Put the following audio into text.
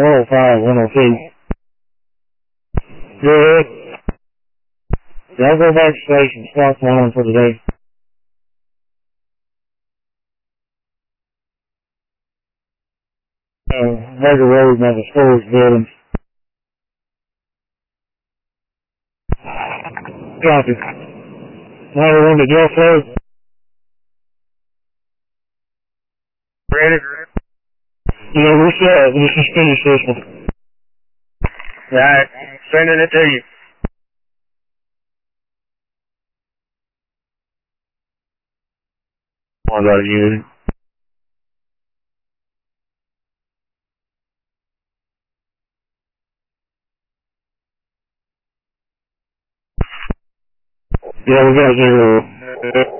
105, 102. Good. Yeah, I'll go back to station. Stop one for today. Major road and the storage building. Copy. Another one to Joe Floyd. Ready? Yeah, let's just finish this one. Alright, sending it to you. I got a unit. Yeah, we got 0.